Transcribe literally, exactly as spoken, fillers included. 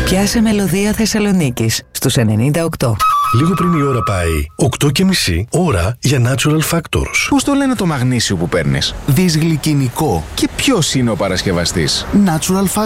Πιάσε μελωδία Θεσσαλονίκης στους ενενήντα οκτώ. Λίγο πριν η ώρα πάει οκτώ και μισή, ώρα για Natural Factors. Πώς το λένε το μαγνήσιο που παίρνεις? Δυσγλυκινικό. Και ποιος είναι ο παρασκευαστής? Natural Factors.